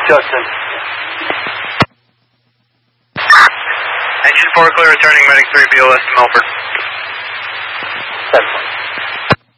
Justin. Engine 4 clear, returning medic 3 BLS to Milford. 10.